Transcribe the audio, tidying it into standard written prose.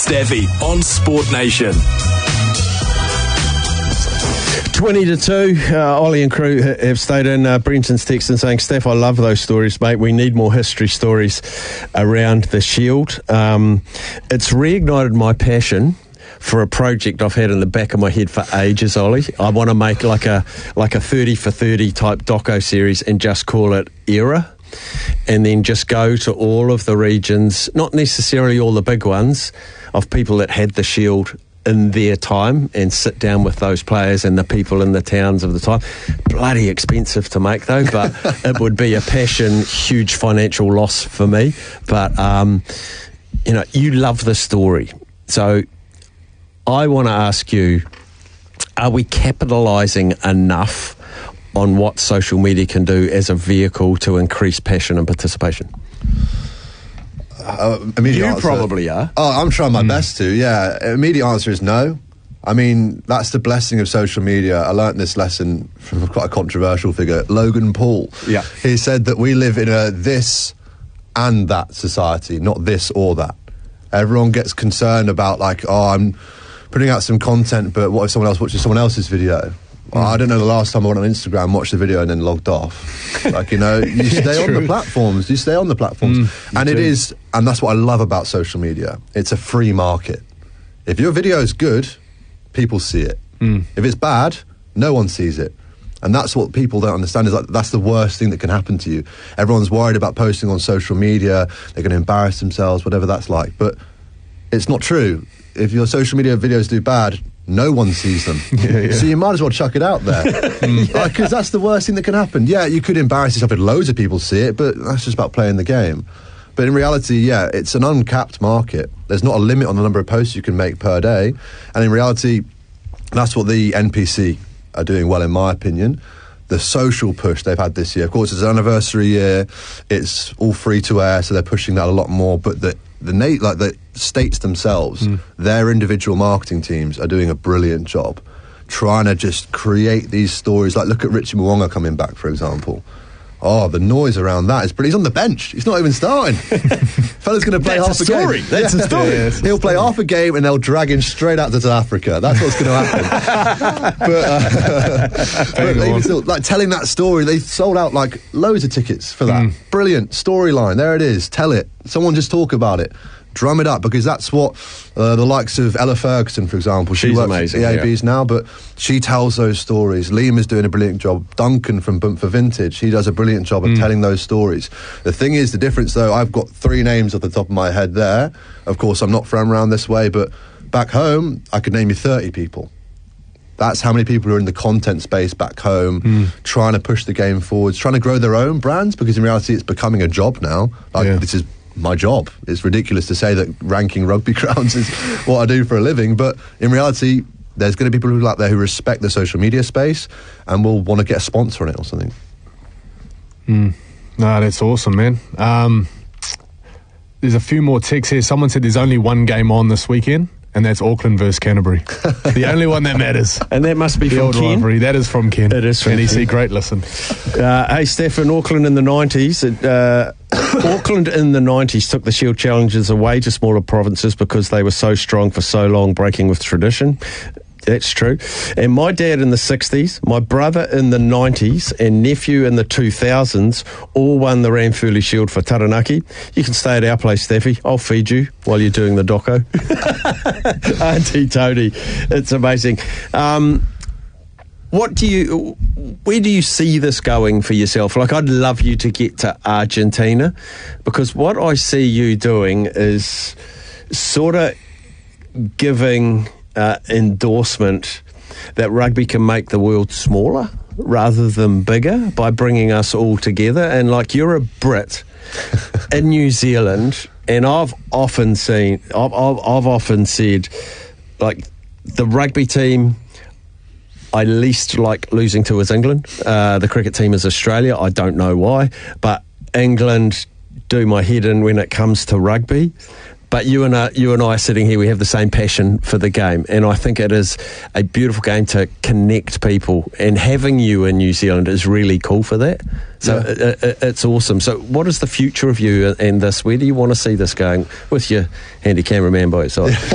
Steffi on Sport Nation. 20-2, Ollie and crew have stayed in. Brenton's texting saying, Steph, I love those stories, mate. We need more history stories around the Shield. It's reignited my passion for a project I've had in the back of my head for ages, Ollie. I want to make like a 30 for 30 type doco series and just call it Era, and then just go to all of the regions, not necessarily all the big ones, of people that had the Shield in their time, and sit down with those players and the people in the towns of the time. Bloody expensive to make though, but it would be a passion, huge financial loss for me. But you love the story, so I want to ask you, are we capitalising enough on what social media can do as a vehicle to increase passion and participation? Immediate you answer, probably are. Oh, I'm trying my best to, yeah. Immediate answer is no. I mean, that's the blessing of social media. I learnt this lesson from quite a controversial figure, Logan Paul. Yeah. He said that we live in a this and that society, not this or that. Everyone gets concerned about I'm putting out some content, but what if someone else watches someone else's video? Well, I don't know the last time I went on Instagram, watched the video and then logged off. You stay on the platforms. You stay on the platforms. And that's what I love about social media. It's a free market. If your video is good, people see it. If it's bad, no one sees it. And that's what people don't understand, is that's the worst thing that can happen to you. Everyone's worried about posting on social media. They're going to embarrass themselves, whatever that's like. But it's not true. If your social media videos do bad, no one sees them. So you might as well chuck it out there. Because that's the worst thing that can happen. Yeah, you could embarrass yourself if loads of people see it, but that's just about playing the game. But in reality, it's an uncapped market. There's not a limit on the number of posts you can make per day. And in reality, that's what the NPC are doing well, in my opinion. The social push they've had this year. Of course, it's an anniversary year. It's all free to air, so they're pushing that a lot more. But the states themselves, their individual marketing teams are doing a brilliant job trying to just create these stories. Like, look at Richie Mo'unga coming back, for example. Oh, the noise around that is brilliant. He's on the bench. He's not even starting. Fella's going to play half a game. That's a story. He'll play half a game and they'll drag him straight out to South Africa. That's what's going to happen. but even still, telling that story, they sold out loads of tickets for that. Brilliant storyline. There it is. Tell it. Someone just talk about it. Drum it up, because that's what the likes of Ella Ferguson, for example, she works amazing, at the ABs now, but she tells those stories. Liam is doing a brilliant job. Duncan from Bump for Vintage, he does a brilliant job of telling those stories. The thing is, the difference though, I've got 3 names off the top of my head there. Of course, I'm not from around this way, but back home, I could name you 30 people. That's how many people are in the content space back home, trying to push the game forwards, trying to grow their own brands, because in reality, it's becoming a job now. This is my job. It's ridiculous to say that ranking rugby grounds is what I do for a living, but in reality, there's going to be people out there who respect the social media space and will want to get a sponsor on it or something. No, that's awesome, man. There's a few more texts here. Someone said there's only one game on this weekend, and that's Auckland versus Canterbury. The only one that matters. And that must be the from old Ken. rivalry. That is from Ken. It is from NEC, Ken. great listen. Hey, Stefan, Auckland in the 90s. Auckland in the 90s took the Shield challenges away to smaller provinces because they were so strong for so long, breaking with tradition. That's true. And my dad in the 60s, my brother in the 90s, and nephew in the 2000s all won the Ranfurly Shield for Taranaki. You can stay at our place, Steffi. I'll feed you while you're doing the doco. Auntie Tony. It's amazing. Where do you see this going for yourself? I'd love you to get to Argentina, because what I see you doing is sort of giving endorsement that rugby can make the world smaller rather than bigger by bringing us all together. And you're a Brit in New Zealand, and I've often said, the rugby team I least like losing to is England. The cricket team is Australia. I don't know why, but England do my head in when it comes to rugby. But you and I are sitting here, we have the same passion for the game, and I think it is a beautiful game to connect people, and having you in New Zealand is really cool for that. So it's awesome. So what is the future of you and this? Where do you want to see this going with your handy cameraman by your side?